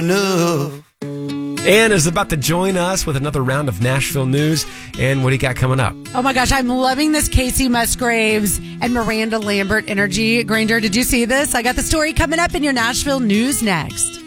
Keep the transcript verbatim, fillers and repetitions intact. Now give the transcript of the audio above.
enough. Ann is about to join us with another round of Nashville news. And what do you got coming up? Oh my gosh, I'm loving this Casey Musgraves and Miranda Lambert energy. Granger, did you see this? I got the story coming up in your Nashville news next.